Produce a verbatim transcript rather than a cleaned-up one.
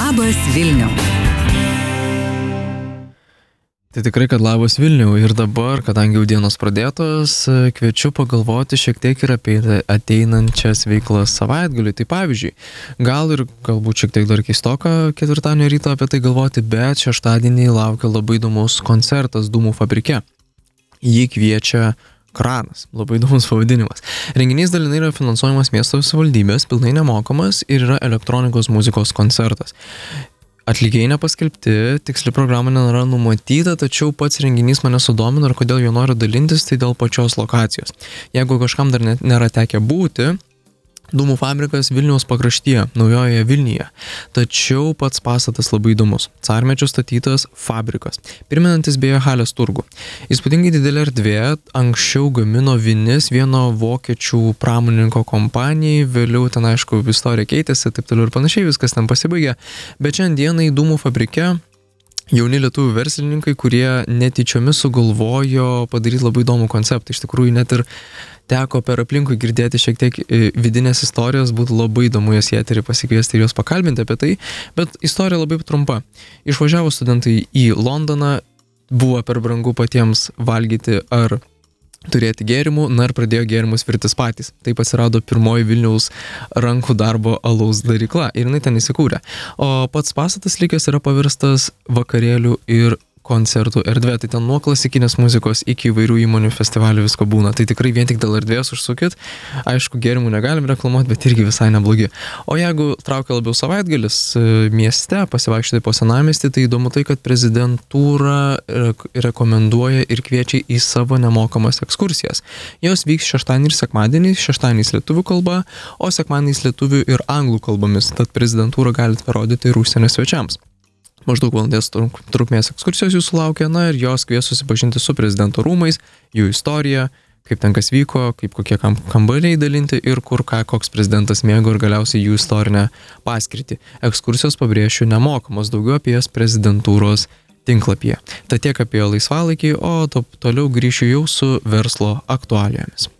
Labas Vilniau. Tai tikrai, kad labas Vilniau. Ir dabar, kadangi jau dienos pradėtos, kviečiu pagalvoti šiek tiek ir apie ateinančias veiklas savaitgaliui. Tai pavyzdžiui, gal ir galbūt šiek tiek dar keistoka ketvirtadienio ryto apie tai galvoti, bet šeštadienį laukia labai įdomus koncertas Dūmų fabrike. Jį kviečia Kranas. Labai įdomus pavadinimas. Renginys dalinai yra finansuojamas miesto savivaldybės, pilnai nemokamas ir yra elektronikos muzikos koncertas. Atlikėjai nepaskelbti, tiksli programa nėra numatyta, tačiau pats renginys mane sudomino ir kodėl jo noriu dalintis, tai dėl pačios lokacijos. Jeigu kažkam dar net nėra tekę būti, Dūmų fabrikas Vilniaus pakraštyje, Naujojoje Vilniuje. Tačiau pats pastatas labai įdomus. Carmečio statytas fabrikas, primenantis beje Halės turgų. Įspūdingai didelė erdvė, anksčiau gamino vinis vieno vokiečių pramonininko kompanijai, vėliau ten aišku istorija keitėsi, taip toliau ir panašiai, viskas ten pasibaigė. Bet šiandienai Dūmų fabrike jauni lietuvių verslininkai, kurie netyčiomis sugalvojo padaryti labai įdomų konceptą. Iš tikrųjų net ir teko per aplinkui girdėti šiek tiek vidinės istorijos, būtų labai įdomu jas į eterį pasikviesti ir juos pakalbinti apie tai, bet istorija labai trumpa. Išvažiavo studentai į Londoną, buvo per brangu patiems valgyti ar turėti gėrimų, na ir pradėjo gėrimus virtis patys. Taip atsirado pirmoji Vilniaus rankų darbo alaus darykla ir jinai ten įsikūrė. O pats pastatas likęs yra pavirstas vakarėlių ir koncertų erdvė, tai ten nuo klasikinės muzikos iki įvairių įmonių festivalių visko būna. Tai tikrai vien tik dėl erdvės užsukit. Aišku, gėrimų negalim reklamuoti, bet irgi visai neblogi. O jeigu traukia labiau savaitgalis mieste, pasivaikščioti po senamiestį, tai įdomu tai, kad prezidentūra rekomenduoja ir kviečia į savo nemokamas ekskursijas. Jos vyks šeštadienį ir sekmadienį, šeštadieniais lietuvių kalba, o sekmadieniais lietuvių ir anglų kalbomis. Tad prezidentūrą galite parodyti ir užsienio svečiams. Maždaug valandės trukmės ekskursijos jūsų laukia, na ir jos kvies susipažinti su prezidento rūmais, jų istorija, kaip ten kas vyko, kaip kokie kam, kambariai dalinti ir kur ką koks prezidentas mėgo ir galiausiai jų istorinę paskirtį. Ekskursijos, pabrėšiu, nemokamos, daugiau apie jas prezidentūros tinklapyje. Tad tiek apie laisvalaikį, o to, toliau grįšiu jau su verslo aktualijomis.